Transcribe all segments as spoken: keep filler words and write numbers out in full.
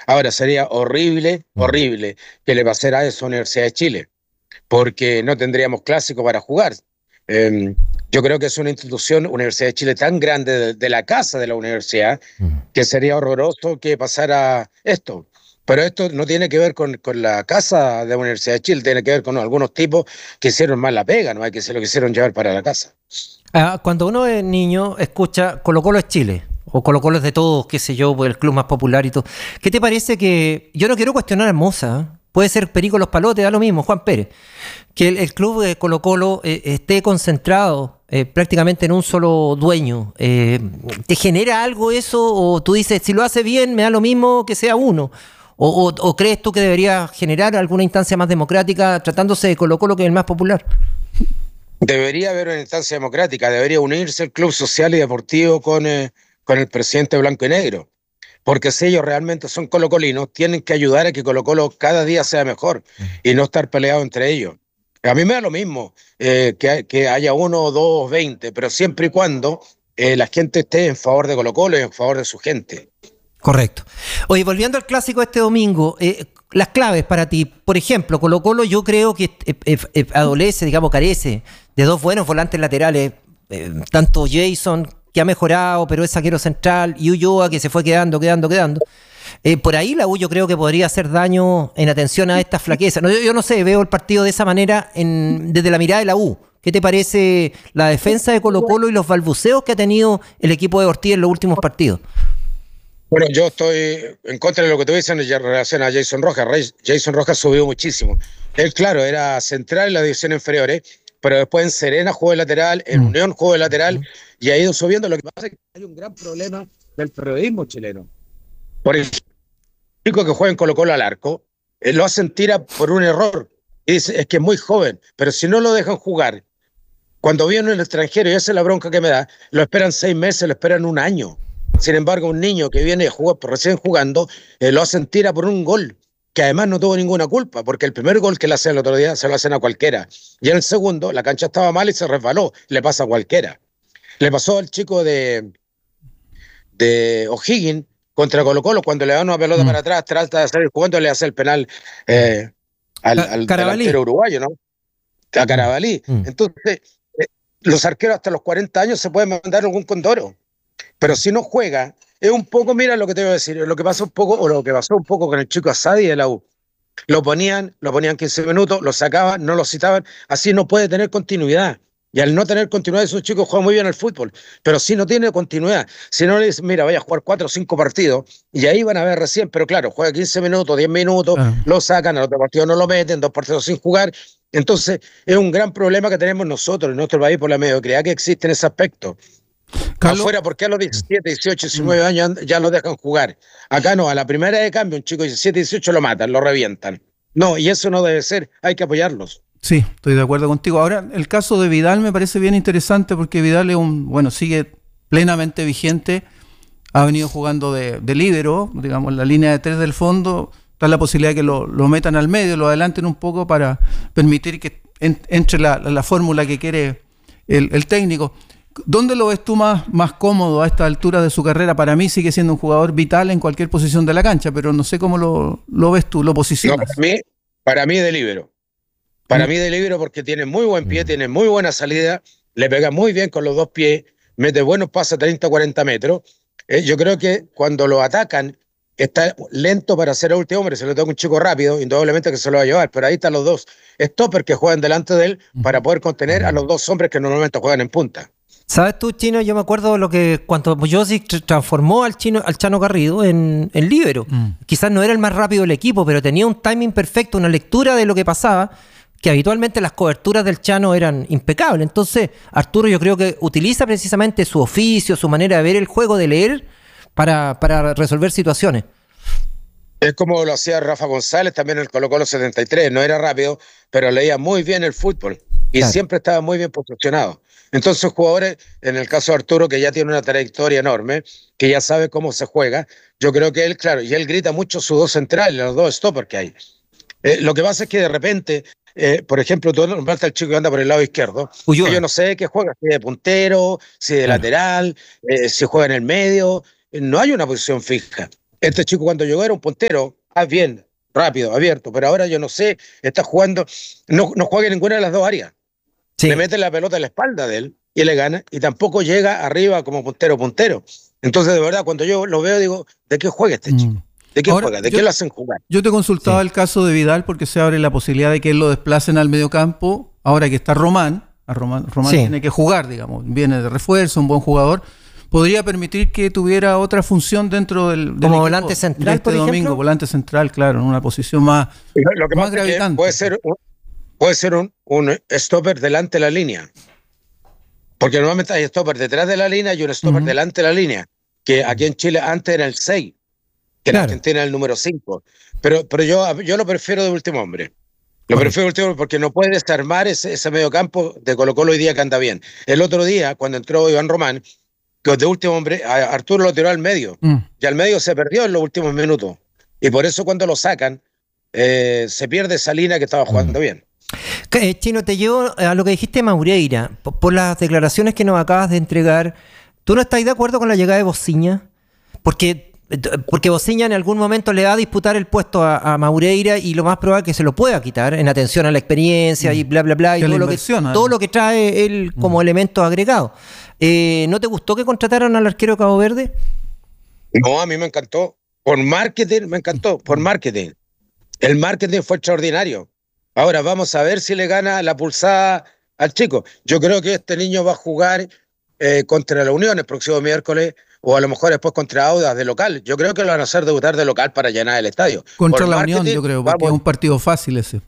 Ahora, sería horrible, Mm. horrible que le pasara eso a la Universidad de Chile, porque no tendríamos clásico para jugar. Eh, yo creo que es una institución, Universidad de Chile, tan grande de, de la casa de la universidad, Mm. que sería horroroso que pasara esto. Pero esto no tiene que ver con, con la casa de la Universidad de Chile, tiene que ver con algunos tipos que hicieron mal la pega, ¿no? Hay que se lo quisieron llevar para la casa. Ah, cuando uno es niño, escucha Colo Colo es Chile, o Colo Colo es de todos, qué sé yo, pues el club más popular y todo. ¿Qué te parece que, yo no quiero cuestionar a Moza, ¿eh? Puede ser Perico Los Palotes, da lo mismo, Juan Pérez, que el, el club de Colo Colo eh, esté concentrado eh, prácticamente en un solo dueño? Eh, ¿te genera algo eso? ¿O tú dices, si lo hace bien, me da lo mismo que sea uno? ¿O, o, o crees tú que debería generar alguna instancia más democrática tratándose de Colo Colo, que es el más popular? Debería haber una instancia democrática, debería unirse el Club Social y Deportivo con, eh, con el presidente blanco y negro, porque si ellos realmente son colocolinos, tienen que ayudar a que Colo Colo cada día sea mejor y no estar peleado entre ellos. A mí me da lo mismo eh, que, que haya uno, dos, veinte, pero siempre y cuando eh, la gente esté en favor de Colo Colo y en favor de su gente. Correcto. Oye, volviendo al clásico este domingo, eh, las claves para ti, por ejemplo, Colo Colo yo creo que eh, eh, eh, adolece, digamos, carece de dos buenos volantes laterales, eh, tanto Jason, que ha mejorado, pero es zaguero central, y Ulloa, que se fue quedando, quedando, quedando. Eh, por ahí la U yo creo que podría hacer daño en atención a esta flaqueza. No, yo, yo no sé, veo el partido de esa manera en, desde la mirada de la U. ¿Qué te parece la defensa de Colo Colo y los balbuceos que ha tenido el equipo de Ortiz en los últimos partidos? Bueno, yo estoy en contra de lo que tú dices en relación a Jason Rojas. Rey- Jason Rojas subió muchísimo. Él, claro, era central en las divisiones inferiores, pero después en Serena jugó de lateral, en Mm. Unión jugó de lateral y ha ido subiendo. Lo que pasa es que hay un gran problema del periodismo chileno. Por el chico que juega en Colo Colo al arco, eh, lo hacen tira por un error. Y dice, es que es muy joven, pero si no lo dejan jugar, cuando viene el extranjero, y esa es la bronca que me da, lo esperan seis meses, lo esperan un año. Sin embargo, un niño que viene a jugar, recién jugando, eh, lo hacen tira por un gol, que además no tuvo ninguna culpa, porque el primer gol que le hacen el otro día se lo hacen a cualquiera. Y en el segundo, la cancha estaba mal y se resbaló, le pasa a cualquiera. Le pasó al chico de, de O'Higgins contra Colo Colo, cuando le dan una pelota Mm. para atrás, trata de hacer el jugando, le hace el penal eh, al, Ca- al delantero Carabalí. uruguayo, ¿no? A Mm. Carabalí. Mm. Entonces, eh, los arqueros hasta los cuarenta años se pueden mandar algún condoro, pero si no juega, es un poco, mira lo que te voy a decir, lo que pasa un poco, o lo que pasó un poco con el chico Asadi de la U. Lo ponían, lo ponían quince minutos, lo sacaban, no lo citaban, así no puede tener continuidad. Y al no tener continuidad, esos chicos juegan muy bien al fútbol, pero si no tiene continuidad, si no le dicen, mira, vaya a jugar cuatro o cinco partidos, y ahí van a ver recién, pero claro, juega quince minutos, diez minutos, Claro. lo sacan, al otro partido no lo meten, dos partidos sin jugar. Entonces, es un gran problema que tenemos nosotros en nuestro país por la mediocridad que existe en ese aspecto. Carlos. Afuera, ¿por qué a los diecisiete, dieciocho, Mm. diecinueve años ya lo dejan jugar? Acá no, a la primera de cambio, un chico de diecisiete, dieciocho lo matan, lo revientan. No, y eso no debe ser, hay que apoyarlos. Sí, estoy de acuerdo contigo. Ahora, el caso de Vidal me parece bien interesante porque Vidal es un, bueno, sigue plenamente vigente, ha venido jugando de, de líbero, digamos, la línea de tres del fondo, está la posibilidad de que lo, lo metan al medio, lo adelanten un poco para permitir que en, entre la, la, la fórmula que quiere el, el técnico. ¿Dónde lo ves tú más, más cómodo a esta altura de su carrera? Para mí sigue siendo un jugador vital en cualquier posición de la cancha, pero no sé cómo lo, lo ves tú, lo No, posicionas. para mí, para mí de líbero. Para mí de líbero porque tiene muy buen pie, tiene muy buena salida, le pega muy bien con los dos pies, mete buenos pases a treinta, cuarenta metros. Eh, yo creo que cuando lo atacan, está lento para ser el último hombre, se le toca un chico rápido, indudablemente que se lo va a llevar, pero ahí están los dos stoppers que juegan delante de él para poder contener a los dos hombres que normalmente juegan en punta. ¿Sabes tú, Chino? Yo me acuerdo lo que cuando Josic tr- transformó al Chino, al Chano Garrido en, en líbero. Mm. Quizás no era el más rápido del equipo, pero tenía un timing perfecto, una lectura de lo que pasaba, que habitualmente las coberturas del Chano eran impecables. Entonces, Arturo yo creo que utiliza precisamente su oficio, su manera de ver el juego, de leer, para, para resolver situaciones. Es como lo hacía Rafa González también en el Colo Colo setenta y tres, no era rápido, pero leía muy bien el fútbol y Claro. siempre estaba muy bien posicionado. Entonces jugadores, en el caso de Arturo, que ya tiene una trayectoria enorme, que ya sabe cómo se juega, yo creo que él, claro, y él grita mucho sus dos centrales, los dos stoppers que hay. Eh, lo que pasa es que de repente, eh, por ejemplo, tú nombraste al chico que anda por el lado izquierdo, Ulloa. que yo no sé qué juega, si de puntero, si de Claro. lateral, eh, si juega en el medio, eh, no hay una posición fija. Este chico cuando llegó era un puntero, ah, bien, rápido, abierto, pero ahora yo no sé, está jugando, no, no juega en ninguna de las dos áreas. Sí. Le mete la pelota en la espalda de él y le gana, y tampoco llega arriba como puntero, puntero. Entonces, de verdad, cuando yo lo veo, digo, ¿de qué juega este chico? Mm. ¿De qué Ahora, juega? ¿De yo, qué lo hacen jugar? Yo te consultaba Sí. el caso de Vidal porque se abre la posibilidad de que él lo desplacen al mediocampo. Ahora que está Román, a Román, Román Sí. tiene que jugar, digamos, viene de refuerzo, un buen jugador. Podría permitir que tuviera otra función dentro del, del Como equipo volante central, de este por ejemplo. domingo, volante central, claro, en una posición más, Lo, lo que más pasa es que gravitante. puede ser, un, puede ser un, un stopper delante de la línea. Porque normalmente hay stopper detrás de la línea y un stopper Ujú. delante de la línea. Que aquí en Chile antes era el seis, que en Claro. Argentina era el número cinco. Pero, pero yo, yo lo prefiero de último hombre. Lo Correcto. prefiero de último hombre porque no puede desarmar ese, ese mediocampo de Colo-Colo hoy día que anda bien. El otro día, cuando entró Iván Román, que de último hombre, a Arturo lo tiró al medio. Mm. Y al medio se perdió en los últimos minutos. Y por eso cuando lo sacan, eh, se pierde esa línea que estaba jugando Mm. bien. Eh, Chino, te llevo a lo que dijiste Maureira, por, por las declaraciones que nos acabas de entregar. ¿Tú no estás de acuerdo con la llegada de Bociña? Porque, porque Bociña en algún momento le va a disputar el puesto a, a Maureira y lo más probable es que se lo pueda quitar en atención a la experiencia y bla, bla, bla, y Que la todo lo, que, inversión, además. todo lo que trae él como elemento agregado. Eh, ¿No te gustó que contrataran al arquero de Cabo Verde? No, a mí me encantó. Por marketing, me encantó. Por marketing. El marketing fue extraordinario. Ahora vamos a ver si le gana la pulsada al chico. Yo creo que este niño va a jugar eh, contra la Unión el próximo miércoles o a lo mejor después contra Audax de local. Yo creo que lo van a hacer debutar de local para llenar el estadio. Contra Por la marketing, Unión, yo creo, porque vamos- es un partido fácil ese.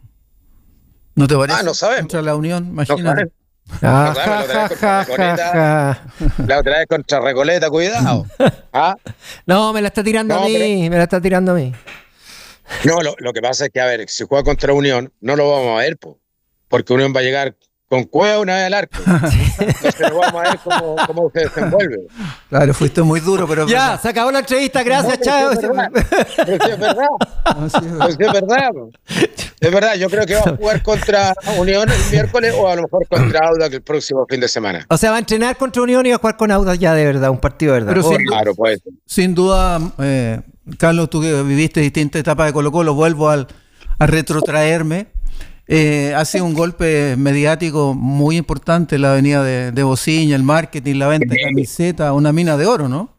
¿No te parece? Ah, no sabemos. Contra la Unión, no imagínate. sabemos. Ah, claro, ja, lo traes ja, contra ja, ja, ja. La otra vez contra Recoleta, cuidado. ¿Ah? No, me la está tirando No, a mí, pero- me la está tirando a mí. No, lo, lo que pasa es que, a ver, si juega contra Unión, no lo vamos a ver, po, porque Unión va a llegar con cueva una vez al arco. Entonces no vamos a ver cómo, cómo se desenvuelve. Claro, fuiste muy duro, pero es Ya, verdad. se acabó la entrevista, gracias, No, chao. pero sí es verdad. Pero sí es verdad. No, sí, es Pero verdad. sí es verdad. po. Es verdad, yo creo que va a jugar contra Unión el miércoles o a lo mejor contra Audax el próximo fin de semana. O sea, va a entrenar contra Unión y va a jugar con Audax ya de verdad, un partido de verdad. Pero Oh, sí, Claro, pues. Sin duda, eh, Carlos, tú que viviste distintas etapas de Colo-Colo, vuelvo al, a retrotraerme. Eh, ha sido un golpe mediático muy importante la venida de, de Bociña, el marketing, la venta de camiseta, una mina de oro, ¿no?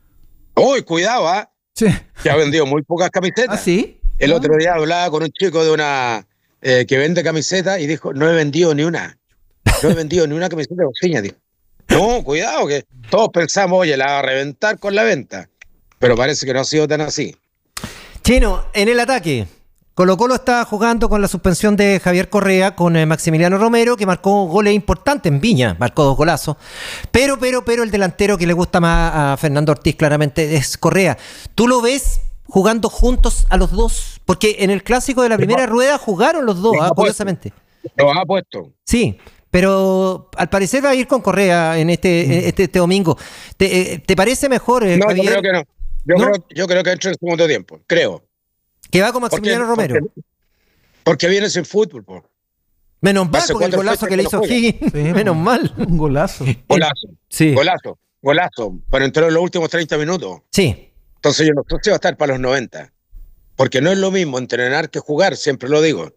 Uy, cuidado, ¿ah? Sí. Que ha vendido muy pocas camisetas. ¿Ah, sí? El otro día hablaba con un chico de una eh, que vende camisetas y dijo, no he vendido ni una. No he vendido ni una camiseta de Bociña, dijo. No, cuidado, que todos pensamos, oye, la va a reventar con la venta. Pero parece que no ha sido tan así. Chino, en el ataque. Colo Colo está jugando con la suspensión de Javier Correa, con eh, Maximiliano Romero, que marcó goles importantes en Viña, marcó dos golazos. Pero, pero, pero el delantero que le gusta más a Fernando Ortiz claramente es Correa. ¿Tú lo ves jugando juntos a los dos? Porque en el clásico de la primera rueda jugaron los dos, Los ah, ha curiosamente. Lo ha puesto. Sí, pero al parecer va a ir con Correa en este, este, este domingo. ¿Te, eh, ¿te parece mejor, eh, No, yo Javier, creo que no. Yo, ¿No? Creo, yo creo que entra en el segundo tiempo, creo. que va con Maximiliano Porque- Romero? Porque, porque viene sin fútbol, po. Menos mal hace con el cuatro golazo fechas que le que hizo no juega. Higgins. Sí, Menos po. mal. Un golazo. Golazo, Sí, golazo, golazo. Pero entró en los últimos treinta minutos. sí. Entonces yo no sé si va a estar para los noventa. Porque no es lo mismo entrenar que jugar, siempre lo digo.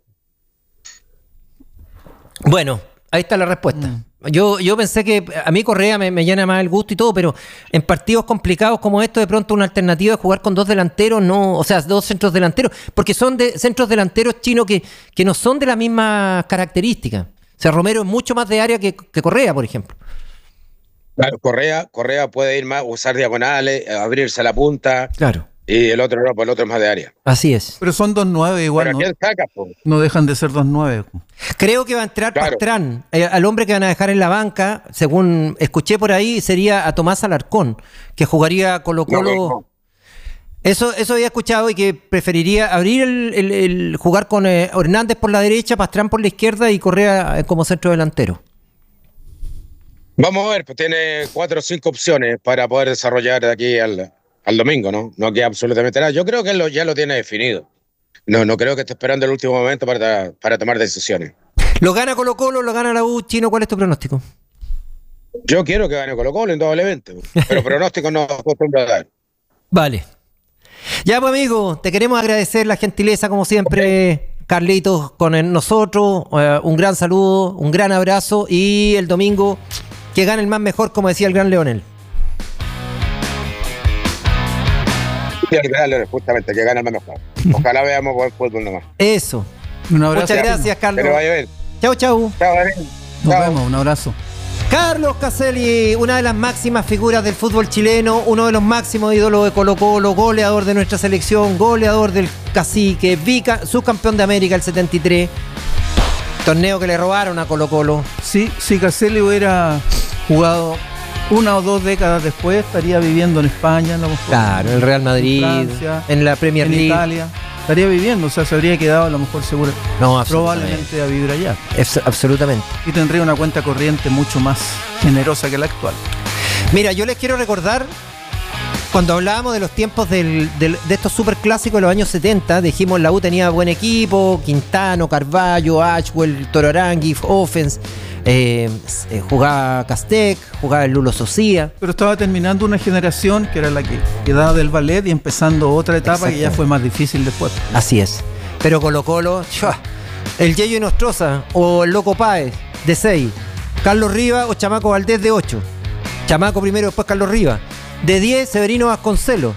Bueno, ahí está la respuesta. Mm. Yo, yo pensé que a mí Correa me, me llena más el gusto y todo, pero en partidos complicados como esto, de pronto una alternativa es jugar con dos delanteros, no, o sea, dos centros delanteros, porque son de centros delanteros chinos que, que no son de las mismas características. O sea, Romero es mucho más de área que, que Correa, por ejemplo. Claro, Correa, Correa puede ir más, usar diagonales, abrirse a la punta, Claro, y el otro no, pues el otro es más de área. así es. Pero son dos nueve igual, Pero ¿no? ¿a quién saca, po? No dejan de ser dos nueve. Creo que va a entrar Claro. Pastrán, eh, al hombre que van a dejar en la banca, según escuché por ahí, sería a Tomás Alarcón, que jugaría Colo No, Colo. no, no. Eso, eso había escuchado y que preferiría abrir el, el- el jugar con eh, Hernández por la derecha, Pastrán por la izquierda y Correa eh, como centro delantero. Vamos a ver, pues tiene cuatro o cinco opciones para poder desarrollar de aquí al, al domingo, ¿no? No queda absolutamente nada. Yo creo que él lo- ya lo tiene definido. No, no creo que esté esperando el último momento para, para tomar decisiones. ¿Lo gana Colo Colo, lo gana la U? Chino, ¿cuál es tu pronóstico? Yo quiero que gane Colo Colo, indudablemente. Pero pronóstico no acostumbro a dar. Vale. Ya, pues, amigo, te queremos agradecer la gentileza, como siempre, Carlitos, con el- nosotros. Eh, un gran saludo, un gran abrazo y el domingo que gane el más mejor, como decía el gran Leonel. Justamente, que gane el más mejor. Ojalá veamos buen fútbol nomás. Eso. Un abrazo. Muchas gracias, Carlos. Que le vaya bien. Chau, chau. Chao, Daniel. Nos Chao. vemos, un abrazo. Carlos Caselli, una de las máximas figuras del fútbol chileno, uno de los máximos ídolos de Colo Colo, goleador de nuestra selección, goleador del Cacique, bica, subcampeón de América el setenta y tres, torneo que le robaron a Colo Colo. Sí, si Caselli hubiera jugado una o dos décadas después, estaría viviendo en España, a lo mejor. Claro, en el Real Madrid, En Francia, en la Premier en League. Italia. Estaría viviendo, o sea, se habría quedado a lo mejor seguro, No, absolutamente. probablemente a vivir allá. Es- absolutamente. Y tendría una cuenta corriente mucho más generosa que la actual. Mira, yo les quiero recordar, cuando hablábamos de los tiempos del- del- de estos superclásicos de los años setenta, dijimos la U tenía buen equipo, Quintano, Carvalho, Ashwell, Toro Arangui, Offens, eh, eh, jugaba Castec, jugaba el Lulo Socia. Pero estaba terminando una generación que era la que quedaba del ballet y empezando otra etapa que ya fue más difícil después. Así es. Pero Colo Colo, ¡chua! El Yeyo Inostroza o el Loco Páez de seis, Carlos Rivas o Chamaco Valdés de ocho. Chamaco primero, después Carlos Rivas. De diez, Severino Vasconcelos.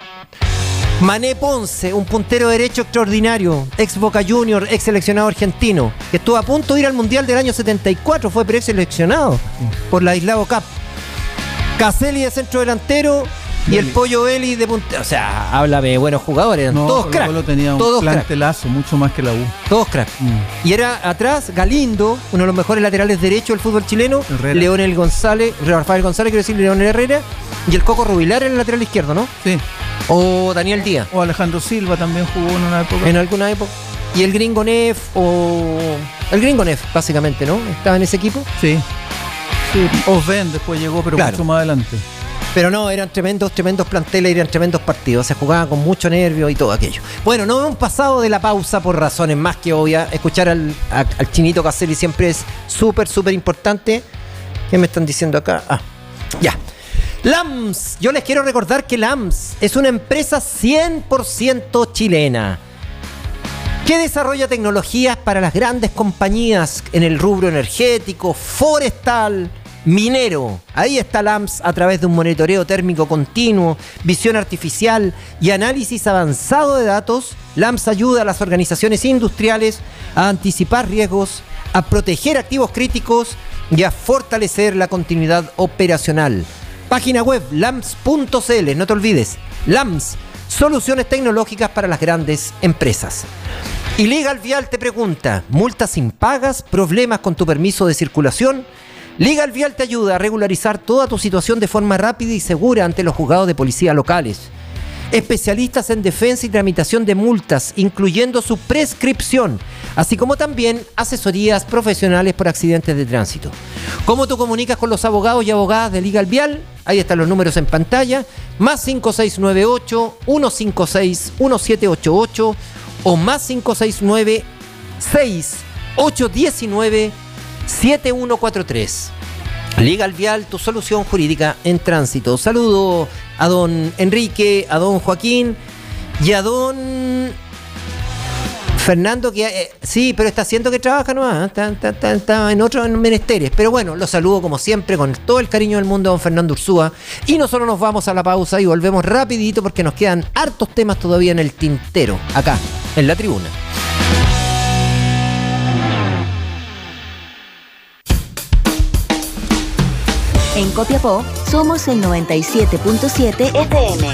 Mané Ponce, un puntero derecho extraordinario, ex Boca Junior, ex seleccionado argentino, que estuvo a punto de ir al Mundial del año setenta y cuatro, fue preseleccionado por la Islavo Cup. Caselli de centro delantero y el Belli. Pollo Belli de puntero. O sea, háblame de buenos jugadores, eran No, todos Colo crack. Colo tenía un Todos crack. plantelazo, mucho más que la U. Todos crack. Mm. Y era atrás Galindo, uno de los mejores laterales derechos del fútbol chileno, Herrera. Leonel González, Rafael González, quiero decir Leonel Herrera, y el Coco Rubilar en el lateral izquierdo, ¿no? Sí. O Daniel Díaz, O Alejandro Silva también jugó en una época. en alguna época. Y el Gringo Neff, o... El Gringo Neff, básicamente, ¿no? Estaba en ese equipo. Sí. Sí. Osven después llegó, pero Claro. mucho más adelante. Pero no, eran tremendos, tremendos planteles, eran tremendos partidos. Se jugaba con mucho nervio y todo aquello. Bueno, no hemos pasado de la pausa por razones más que obvias. Escuchar al, a- al Chinito Caselli siempre es súper, súper importante. ¿Qué me están diciendo acá? Ah, ya. Lams. Yo les quiero recordar que Lams es una empresa cien por ciento chilena que desarrolla tecnologías para las grandes compañías en el rubro energético, forestal, minero. Ahí está Lams a través de un monitoreo térmico continuo, visión artificial y análisis avanzado de datos. Lams ayuda a las organizaciones industriales a anticipar riesgos, a proteger activos críticos y a fortalecer la continuidad operacional. Página web lams punto c l, no te olvides. Lams, soluciones tecnológicas para las grandes empresas. Y Legal Vial te pregunta, ¿multas impagas? ¿Problemas con tu permiso de circulación? Legal Vial te ayuda a regularizar toda tu situación de forma rápida y segura ante los juzgados de policía locales. Especialistas en defensa y tramitación de multas, incluyendo su prescripción, así como también asesorías profesionales por accidentes de tránsito. ¿Cómo tú comunicas con los abogados y abogadas de Legal Vial? Ahí están los números en pantalla, más cinco seis nueve ocho, uno cinco seis, uno siete ocho ocho o más cinco seis nueve, seis ocho uno nueve, siete uno cuatro tres. Legal Vial, tu solución jurídica en tránsito. Saludo a don Enrique, a don Joaquín y a don Fernando, que eh, sí, pero está haciendo que trabaja nomás, ¿eh? está, está, está, está en otros menesteres. Pero bueno, lo saludo como siempre con todo el cariño del mundo a don Fernando Ursúa. Y nosotros nos vamos a la pausa y volvemos rapidito porque nos quedan hartos temas todavía en el tintero, acá, en la tribuna. En Copiapó somos el noventa y siete punto siete F M.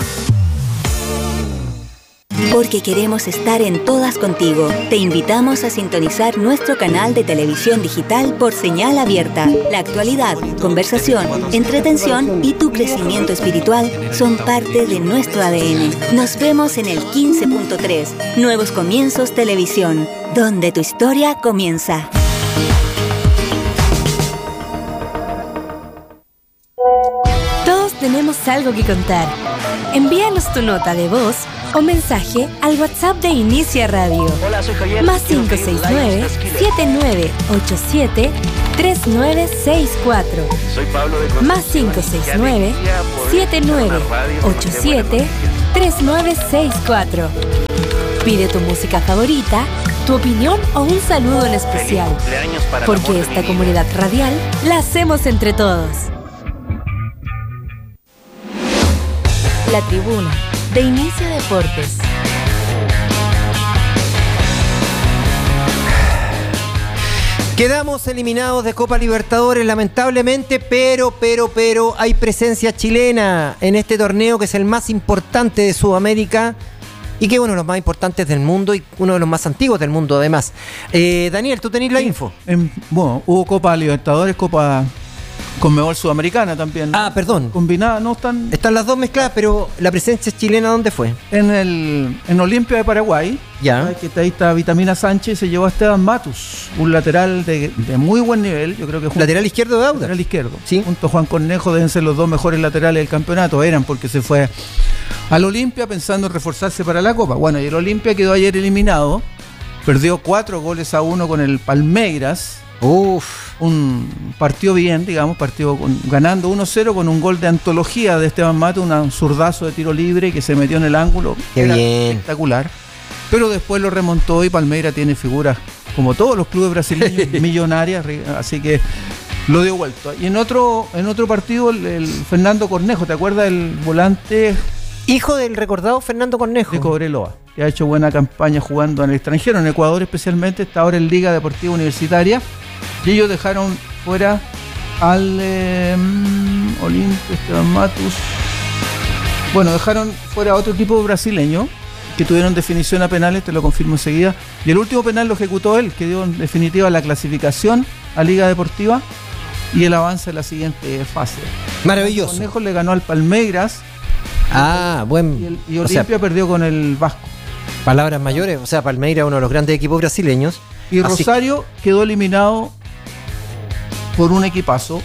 Porque queremos estar en todas contigo, te invitamos a sintonizar nuestro canal de televisión digital por señal abierta. La actualidad, conversación, entretención y tu crecimiento espiritual son parte de nuestro A D N. Nos vemos en el quince punto tres, Nuevos Comienzos Televisión, donde tu historia comienza. Todos tenemos algo que contar. Envíanos tu nota de voz o mensaje al WhatsApp de Inicia Radio. Hola, soy Javier. Más cinco seis nueve, siete nueve ocho siete, tres nueve seis cuatro. Soy Pablo de Más cinco seis nueve, siete nueve ocho siete, tres nueve seis cuatro. Pide tu música favorita, tu opinión o un saludo en especial. Porque esta comunidad radial la hacemos entre todos. La Tribuna, de Inicia Deportes. Quedamos eliminados de Copa Libertadores, lamentablemente, pero, pero, pero hay presencia chilena en este torneo que es el más importante de Sudamérica y que es uno de los más importantes del mundo y uno de los más antiguos del mundo, además. Eh, Daniel, ¿tú tenés la Sí, info? en- bueno, hubo Copa Libertadores, Copa Conmebol Sudamericana también. Ah, perdón. Combinada, no están Están las dos mezcladas, pero la presencia chilena, ¿dónde fue? en el en Olimpia de Paraguay. Ya. Sabes que ahí está Vitamina Sánchez y se llevó a Esteban Matus, un lateral de, de muy buen nivel. Yo creo que junto- Lateral izquierdo de Audax. lateral izquierdo. Sí. Junto a Juan Cornejo deben ser los dos mejores laterales del campeonato. Eran porque se fue al Olimpia pensando en reforzarse para la Copa. Bueno, y el Olimpia quedó ayer eliminado. Perdió cuatro goles a uno con el Palmeiras. Uf. Un partido bien, digamos, partido con- ganando uno cero con un gol de antología de Esteban Mato, un zurdazo de tiro libre que se metió en el ángulo. Qué Era bien. espectacular. Pero después lo remontó y Palmeiras tiene figuras, como todos los clubes brasileños, millonarias, ri- así que lo dio vuelto. Y en otro, en otro partido, el, el Fernando Cornejo, ¿te acuerdas del volante Hijo del recordado Fernando Cornejo. de Cobreloa? Que ha hecho buena campaña jugando en el extranjero, en Ecuador especialmente, está ahora en Liga Deportiva Universitaria. Y ellos dejaron fuera al eh, mm, Olimpia, Esteban Matus. Bueno, dejaron fuera a otro equipo brasileño que tuvieron definición a penales, te lo confirmo enseguida. Y el último penal lo ejecutó él, que dio en definitiva la clasificación a Liga Deportiva y el avance a la siguiente fase. Maravilloso. Cornejo le ganó al Palmeiras Ah, y, buen. el, y o sea, Olimpia perdió con el Vasco. palabras mayores. O sea, Palmeiras, uno de los grandes equipos brasileños. Y Así- Rosario quedó eliminado por un equipazo.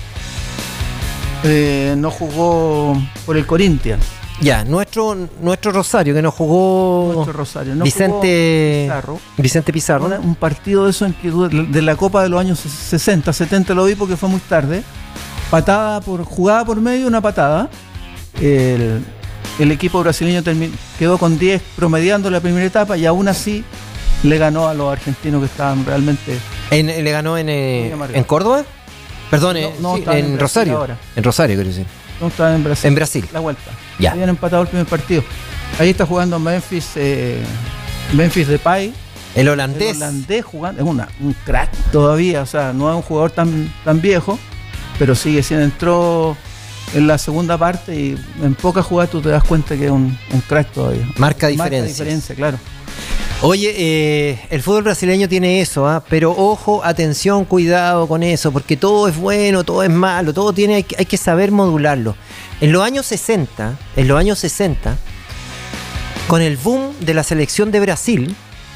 Eh, no jugó por el Corinthians. Ya, nuestro, nuestro Rosario, que nos jugó Nuestro Rosario. No Vicente jugó Pizarro. Vicente Pizarro. Una- un partido de eso en que de la Copa de los años sesenta, setenta lo vi porque fue muy tarde. Patada por jugada por medio, una patada. El, el equipo brasileño termi- quedó con diez promediando la primera etapa y aún así le ganó a los argentinos que estaban realmente. En- le ganó en, eh, Muy amargado. en Córdoba. Perdón, eh, No, no, sí, estaban en, en Brasil Rosario. ahora. En Rosario, quiero decir. No estaban en Brasil. En Brasil. La vuelta. Ya. Habían empatado el primer partido. Ahí está jugando Memphis, eh, Memphis Depay. El El holandés. holandés jugando, es una, un crack todavía, o sea, no es un jugador tan, tan viejo, pero sigue siendo, entró en la segunda parte y en pocas jugadas tú te das cuenta que es un, un crack todavía. Marca Marca diferencias. diferencia, claro. Oye, eh, el fútbol brasileño tiene eso, ¿ah? Pero ojo, atención, cuidado con eso, porque todo es bueno, todo es malo, todo tiene, hay, que- hay que saber modularlo. En los años sesenta, en los años sesenta, con el boom de la selección de Brasil,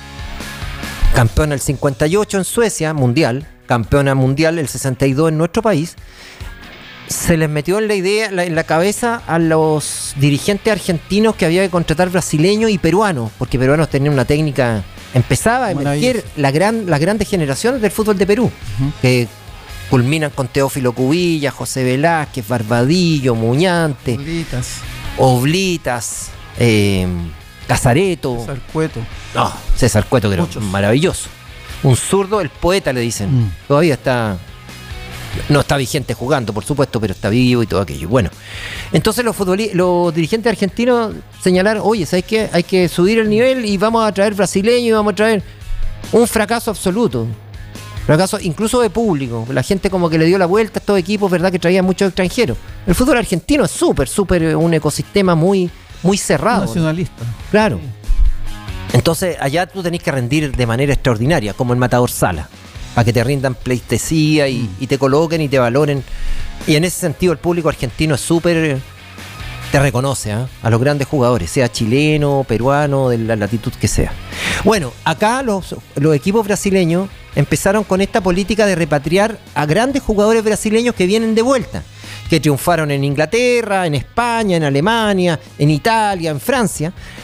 campeona el cincuenta y ocho en Suecia, mundial, campeona mundial el sesenta y dos en nuestro país, se les metió en la idea, la- en la cabeza a los dirigentes argentinos que había que contratar brasileños y peruanos, porque peruanos tenían una técnica, empezaba a emerger Maravilloso. la gran, las grandes generaciones del fútbol de Perú, Ujú. que culminan con Teófilo Cubilla, José Velázquez, Barbadillo, Muñante, Bolitas, Oblitas, eh, Casareto, César Cueto. no, César Cueto, que era Muchos. maravilloso. Un zurdo, el poeta le dicen. Mm. Todavía está. No está vigente jugando, por supuesto, pero está vivo y todo aquello. Bueno, entonces los futboli- los dirigentes argentinos señalaron, oye, ¿sabes qué? Hay que subir el nivel y vamos a traer brasileños y vamos a traer un fracaso absoluto. Fracaso incluso de público. La gente como que le dio la vuelta a estos equipos, ¿verdad? Que traían muchos extranjeros. El fútbol argentino es súper, súper eh, un ecosistema muy, muy cerrado. ¿no? Nacionalista. Claro. Entonces, allá tú tenés que rendir de manera extraordinaria, como el Matador Sala, para que te rindan pleitesía y, y te coloquen y te valoren. Y en ese sentido, el público argentino es súper. Te reconoce ¿eh? a los grandes jugadores, sea chileno, peruano, de la latitud que sea. Bueno, acá los, los equipos brasileños empezaron con esta política de repatriar a grandes jugadores brasileños que vienen de vuelta, que triunfaron en Inglaterra, en España, en Alemania, en Italia, en Francia,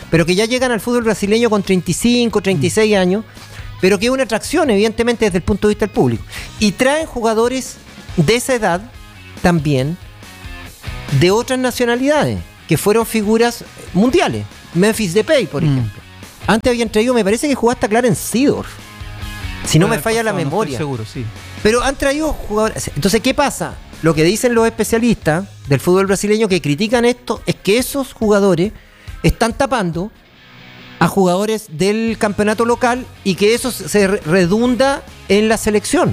pero que ya llegan al fútbol brasileño con treinta y cinco, treinta y seis mm. años, pero que es una atracción, evidentemente, desde el punto de vista del público. Y traen jugadores de esa edad también, de otras nacionalidades, que fueron figuras mundiales. Memphis Depay, por mm. ejemplo. Antes habían traído, me parece que jugó hasta Clarence Seedorf, si no me falla la memoria. No estoy seguro, sí. Pero han traído jugadores. Entonces, ¿qué pasa? Lo que dicen los especialistas del fútbol brasileño que critican esto es que esos jugadores están tapando a jugadores del campeonato local y que eso se redunda en la selección.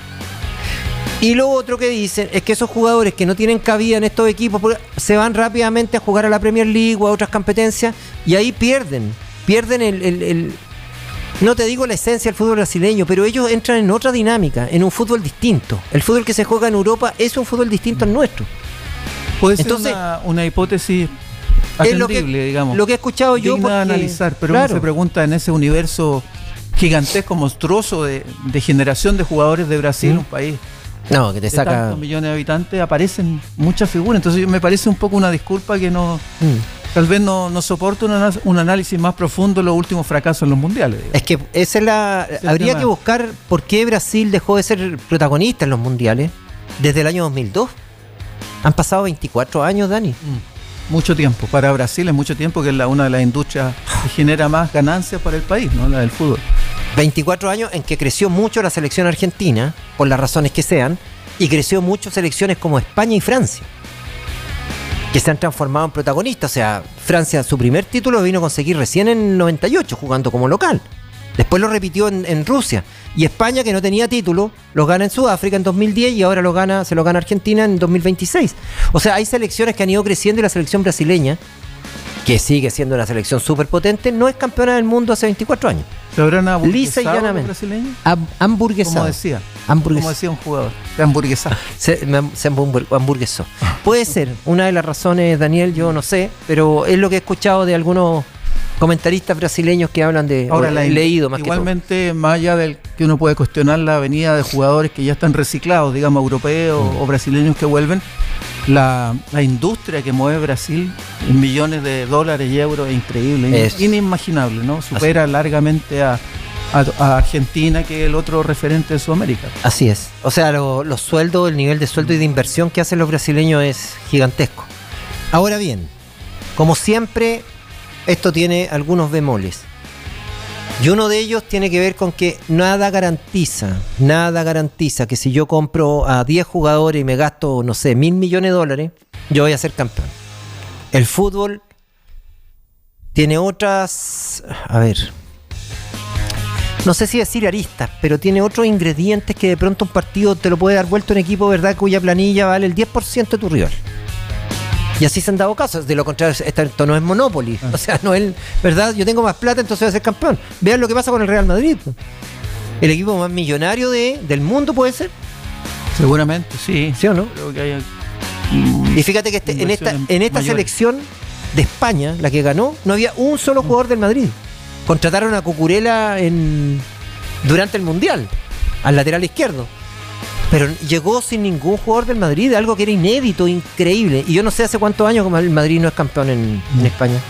Y lo otro que dicen es que esos jugadores que no tienen cabida en estos equipos se van rápidamente a jugar a la Premier League o a otras competencias y ahí pierden, pierden el, el, el no te digo la esencia del fútbol brasileño, pero ellos entran en otra dinámica, en un fútbol distinto. El fútbol que se juega en Europa es un fútbol distinto al nuestro. Puede ser Entonces, una, una hipótesis atendible, lo que, digamos. Lo que he escuchado yo porque, de analizar, pero claro, uno se pregunta en ese universo gigantesco, monstruoso de, de generación de jugadores de Brasil, ¿Mm? un país no, que te de saca tantos millones de habitantes, aparecen muchas figuras. Entonces me parece un poco una disculpa que no... ¿Mm? Tal vez no, no soporta un, un análisis más profundo de los últimos fracasos en los mundiales. Digamos. Es que esa es la. Ese habría tema. que buscar por qué Brasil dejó de ser protagonista en los mundiales desde el año dos mil dos. Han pasado veinticuatro años, Dani. Mm, mucho tiempo. Para Brasil es mucho tiempo, que es la, una de las industrias que genera más ganancias para el país, ¿no? La del fútbol. veinticuatro años en que creció mucho la selección argentina, por las razones que sean, y creció mucho selecciones como España y Francia, que se han transformado en protagonistas. O sea, Francia su primer título vino a conseguir recién en noventa y ocho jugando como local. Después lo repitió en, en Rusia. Y España, que no tenía título, lo gana en Sudáfrica en dos mil diez y ahora lo gana, se lo gana Argentina en dos mil veintiséis. O sea, hay selecciones que han ido creciendo y la selección brasileña, que sigue siendo una selección súper potente, no es campeona del mundo hace veinticuatro años. ¿Se habrán aburguesado lisa y llanamente. Los brasileños? Ab- hamburguesado. Como decía. Hamburguesado. Como decía un jugador. Se hamburguesado. Se, me, se hamburguesó. Puede ser una de las razones, Daniel, yo no sé, pero es lo que he escuchado de algunos comentaristas brasileños que hablan de... Ahora, la, he leído más igualmente, que todo. Más allá del que uno puede cuestionar la venida de jugadores que ya están reciclados, digamos, europeos mm. o brasileños que vuelven, la, la industria que mueve Brasil en millones de dólares y euros es increíble, es inimaginable, ¿no? Supera Así. largamente a, a, a Argentina, que es el otro referente de Sudamérica. Así es. O sea, lo, los sueldos, el nivel de sueldo y de inversión que hacen los brasileños es gigantesco. Ahora bien, como siempre, esto tiene algunos bemoles. Y uno de ellos tiene que ver con que nada garantiza, nada garantiza que si yo compro a diez jugadores y me gasto, no sé, mil millones de dólares, yo voy a ser campeón. El fútbol tiene otras, a ver, no sé si decir aristas, pero tiene otros ingredientes que de pronto un partido te lo puede dar vuelto un equipo, ¿verdad?, cuya planilla vale el diez por ciento de tu rival. Y así se han dado casos. De lo contrario, esto no es Monopoly. Ah. O sea, no es, ¿verdad? Yo tengo más plata, entonces voy a ser campeón. Vean lo que pasa con el Real Madrid. El equipo más millonario de, del mundo, ¿puede ser? Seguramente, sí. ¿Sí o no? Creo que hay, mm, y fíjate que este, en esta, en esta selección de España, la que ganó, no había un solo jugador del Madrid. Contrataron a Cucurella en, durante el Mundial, al lateral izquierdo. Pero llegó sin ningún jugador del Madrid, algo que era inédito, increíble. Y yo no sé hace cuántos años que el Madrid no es campeón en, en España.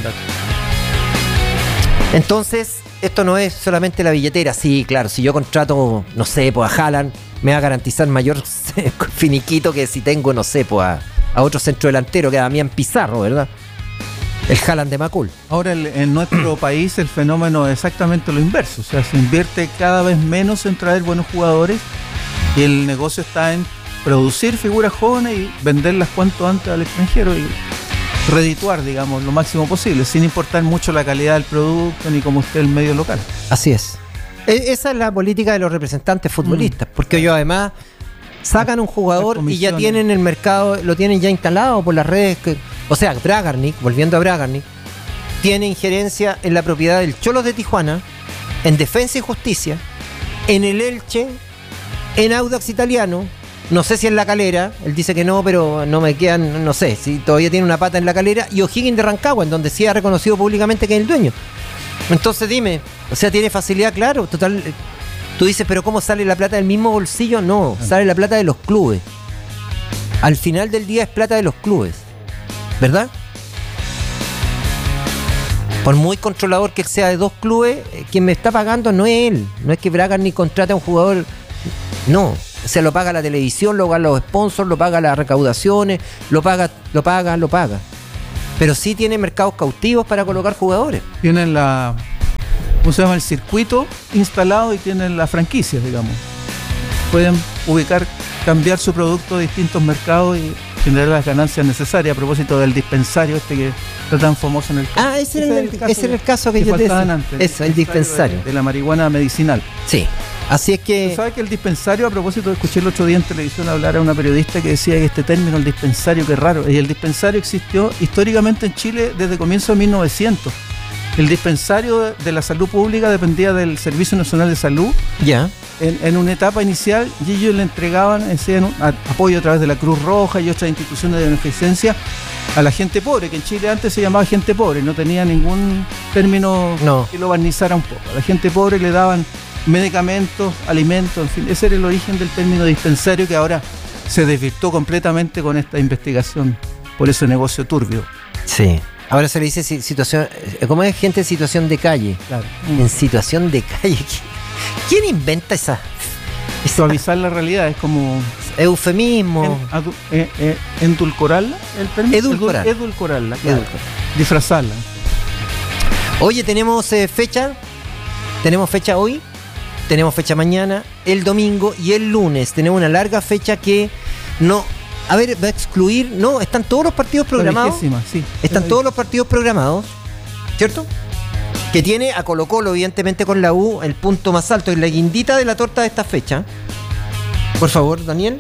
Entonces, esto no es solamente la billetera. Sí, claro, si yo contrato, no sé, pues a Haaland, me va a garantizar mayor finiquito que si tengo, no sé, pues a, a otro centro delantero, que a Damián Pizarro, ¿verdad? El Haaland de Macul. Ahora, el, en nuestro país el fenómeno es exactamente lo inverso. O sea, se invierte cada vez menos en traer buenos jugadores. Y el negocio está en producir figuras jóvenes y venderlas cuanto antes al extranjero y redituar, digamos, lo máximo posible, sin importar mucho la calidad del producto ni cómo esté el medio local. Así es. E- esa es la política de los representantes futbolistas, mm. porque ellos además sacan un jugador y ya tienen el mercado, lo tienen ya instalado por las redes. Que, o sea, Bragarnik, volviendo a Bragarnik, tiene injerencia en la propiedad del Cholos de Tijuana, en Defensa y Justicia, en el Elche, en Audax Italiano, no sé si en La Calera, él dice que no, pero no me quedan, no sé, si todavía tiene una pata en La Calera, y O'Higgins de Rancagua, en donde sí ha reconocido públicamente que es el dueño. Entonces dime, o sea, tiene facilidad, claro, total. Tú dices, pero ¿cómo sale la plata del mismo bolsillo? No, sale la plata de los clubes. Al final del día es plata de los clubes, ¿verdad? Por muy controlador que sea de dos clubes, quien me está pagando no es él. No es que Braga ni contrate a un jugador. No. Se lo paga la televisión, lo pagan los sponsors, lo paga las recaudaciones, lo paga, lo paga, lo paga. Pero sí tiene mercados cautivos para colocar jugadores. Tienen la, ¿cómo se llama? El circuito instalado y tienen la franquicia, digamos. Pueden ubicar, cambiar su producto a distintos mercados y generar las ganancias necesarias. A propósito del dispensario este que está tan famoso en el... Ah, ese, ese, era, el, el caso ese era el caso que, que yo te decía. Antes, Eso, el dispensario. De, de la marihuana medicinal. Sí. Así es que... ¿Tú sabes que el dispensario, a propósito, escuché el otro día en televisión hablar a una periodista que decía que este término, el dispensario, que es raro, y el dispensario existió históricamente en Chile desde comienzo de mil novecientos. El dispensario de la salud pública dependía del Servicio Nacional de Salud. Ya. En, en una etapa inicial, y ellos le entregaban ese apoyo a través de la Cruz Roja y otras instituciones de beneficencia a la gente pobre, que en Chile antes se llamaba gente pobre, no tenía ningún término no. que lo barnizara un poco. A la gente pobre le daban medicamentos, alimentos, en fin, ese era el origen del término dispensario que ahora se desvirtuó completamente con esta investigación por ese negocio turbio. Sí, ahora se le dice situación, ¿cómo es gente en situación de calle? Claro. En situación de calle, ¿quién inventa esa? esa Suavizar la realidad, es como... Eufemismo. En, adu, eh, eh, endulcorarla, el término. Edulcorar. Edulcorarla, claro. Edulcorar. Disfrazarla. Oye, tenemos eh, fecha, tenemos fecha hoy. Tenemos fecha mañana, el domingo y el lunes. Tenemos una larga fecha que no... A ver, va a excluir... No, están todos los partidos programados. Sí, están todos los partidos programados, ¿cierto? Que tiene a Colo Colo, evidentemente, con la U, el punto más alto y la guindita de la torta de esta fecha. Por favor, Daniel.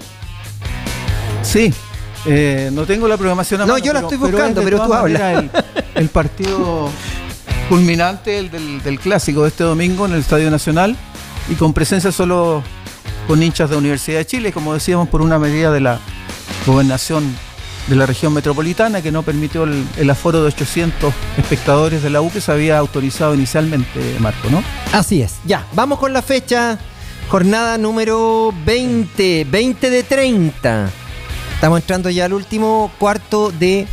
Sí. Eh, no tengo la programación a No, mano, yo la pero, estoy buscando, pero, pero tú hablas. El, el partido culminante el del, del clásico de este domingo en el Estadio Nacional, y con presencia solo con hinchas de la Universidad de Chile, como decíamos, por una medida de la gobernación de la región metropolitana que no permitió el, el aforo de ochocientos espectadores de la U que se había autorizado inicialmente, Marco, ¿no? Así es. Ya, vamos con la fecha. Jornada número veinte, veinte de treinta. Estamos entrando ya al último cuarto de...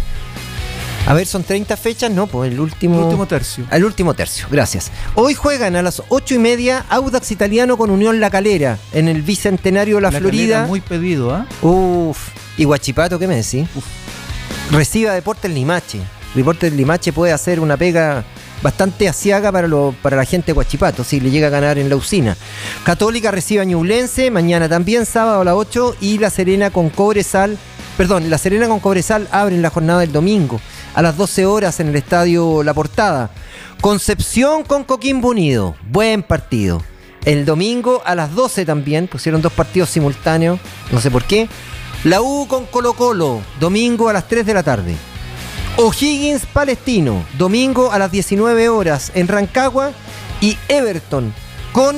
A ver, ¿son treinta fechas? No, pues el último... El último tercio. El último tercio, gracias. Hoy juegan a las ocho y media Audax Italiano con Unión La Calera en el Bicentenario de la, la Florida. Calera muy pedido, ¿ah? ¿eh? Uf. ¿Y Huachipato qué me decís? Uf. Reciba Deportes Limache. Deportes Limache puede hacer una pega bastante asiaga para, lo, para la gente de Huachipato, si le llega a ganar en la usina. Católica recibe a Ñublense, mañana también, sábado a las ocho, y La Serena con Cobresal... Perdón, La Serena con Cobresal abren la jornada del domingo a las doce horas en el estadio La Portada. Concepción con Coquimbo Unido, buen partido. El domingo a las doce también, pusieron dos partidos simultáneos, no sé por qué. La U con Colo Colo, domingo a las tres de la tarde. O'Higgins Palestino, domingo a las diecinueve horas en Rancagua. Y Everton con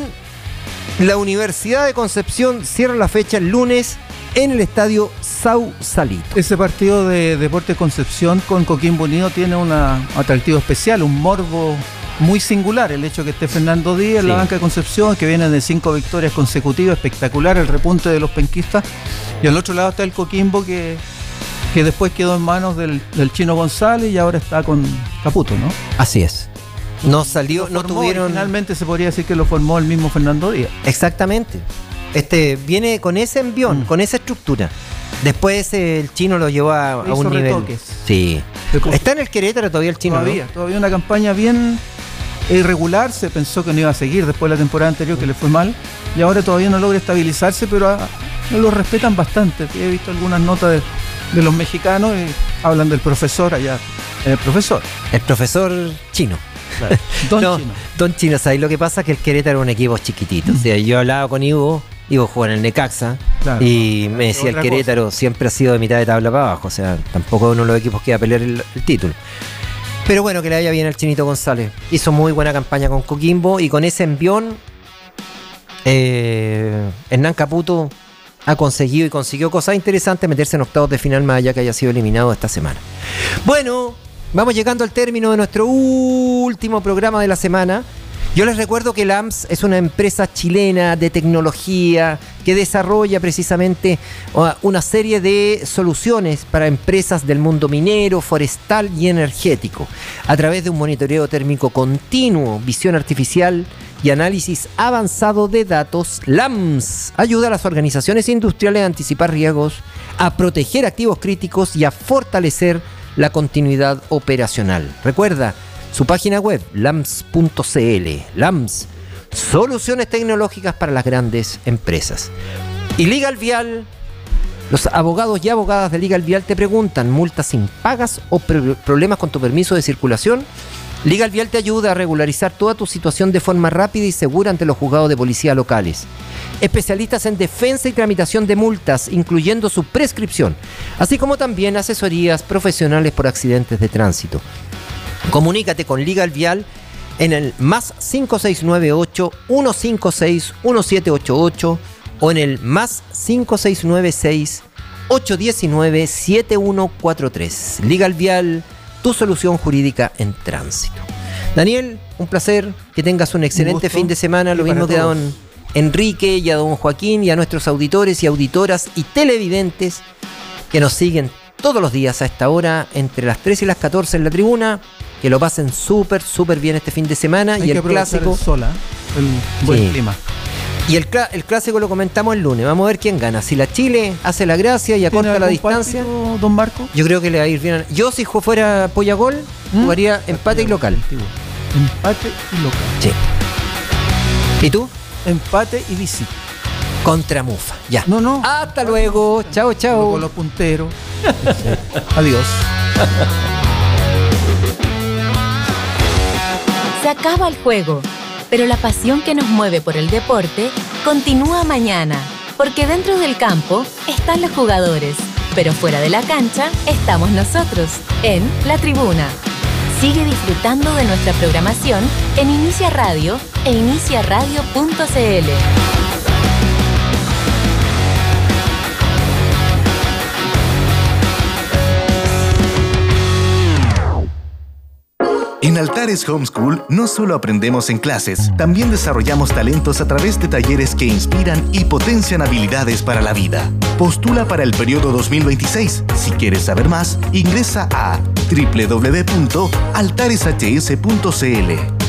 la Universidad de Concepción cierra la fecha el lunes en el estadio Sausalito. Ese partido de Deportes Concepción con Coquimbo Unido tiene un atractivo especial, un morbo muy singular. El hecho de que esté Fernando Díaz en sí. La banca de Concepción, que viene de cinco victorias consecutivas, espectacular el repunte de los penquistas. Y al otro lado está el Coquimbo, que, que después quedó en manos del, del Chino González y ahora está con Caputo, ¿no? Así es. No salió, no tuvieron... Finalmente se podría decir que lo formó el mismo Fernando Díaz. Exactamente. Este viene con ese envión, mm. con esa estructura. Después eh, el Chino lo llevó a, a un nivel. Retoques. Sí. Está en el Querétaro todavía el Chino. Todavía, ¿no? todavía una campaña bien irregular. Se pensó que no iba a seguir después de la temporada anterior, que le fue mal. Y ahora todavía no logra estabilizarse, pero a, a, lo respetan bastante. He visto algunas notas de, de los mexicanos y hablan del profesor allá. El profesor. El profesor Chino. Claro. Don no, Chino. Don Chino, ¿sabes? Lo que pasa es que el Querétaro es un equipo chiquitito. Mm. O sea, yo hablaba con Ivo, Ivo juega en el Necaxa, claro, y me decía el Querétaro cosa. Siempre ha sido de mitad de tabla para abajo. O sea, tampoco es uno de los equipos que va a pelear el, el título. Pero bueno, que le vaya bien al Chinito González. Hizo muy buena campaña con Coquimbo y con ese envión eh, Hernán Caputo ha conseguido y consiguió cosas interesantes, meterse en octavos de final más allá que haya sido eliminado esta semana. Bueno, vamos llegando al término de nuestro último programa de la semana. Yo les recuerdo que LAMS es una empresa chilena de tecnología que desarrolla precisamente una serie de soluciones para empresas del mundo minero, forestal y energético, a través de un monitoreo térmico continuo, visión artificial y análisis avanzado de datos. LAMS ayuda a las organizaciones industriales a anticipar riesgos, a proteger activos críticos y a fortalecer la continuidad operacional. Recuerda, su página web, lams punto c l. LAMS, soluciones tecnológicas para las grandes empresas. Y Legal Vial, los abogados y abogadas de Legal Vial te preguntan, ¿multas impagas o pre- problemas con tu permiso de circulación? Legal Vial te ayuda a regularizar toda tu situación de forma rápida y segura ante los juzgados de policía locales. Especialistas en defensa y tramitación de multas, incluyendo su prescripción, así como también asesorías profesionales por accidentes de tránsito. Comunícate con Legal Vial en el más cinco seis nueve ocho, uno cinco seis, uno siete ocho ocho o en el más cinco seis nueve seis, ocho uno nueve, siete uno cuatro tres. Legal Vial, tu solución jurídica en tránsito. Daniel, un placer, que tengas un excelente un fin de semana, lo mismo que a don Enrique y a don Joaquín y a nuestros auditores y auditoras y televidentes que nos siguen todos los días a esta hora, entre las tres y las catorce en la tribuna. Que lo pasen súper, súper bien este fin de semana. Hay y el clásico. El sol, ¿eh? El buen sí. clima. Y el, el clásico lo comentamos el lunes. Vamos a ver quién gana. Si la Chile hace la gracia y acorta la distancia. Partido, don Marco? Yo creo que le va a ir bien. Yo, si fuera Pollagol, ¿Mm? jugaría empate y local. Empate y local. Sí. ¿Y tú? Empate y visita. Contra Mufa. Ya. No, no. Hasta luego. Chao, chao. Con los punteros. Adiós. Se acaba el juego, pero la pasión que nos mueve por el deporte continúa mañana, porque dentro del campo están los jugadores, pero fuera de la cancha estamos nosotros, en La Tribuna. Sigue disfrutando de nuestra programación en Inicia Radio e inicia radio punto c l. En Altares Homeschool no solo aprendemos en clases, también desarrollamos talentos a través de talleres que inspiran y potencian habilidades para la vida. Postula para el periodo dos mil veintiséis. Si quieres saber más, ingresa a doble u doble u doble u punto altares h s punto c l.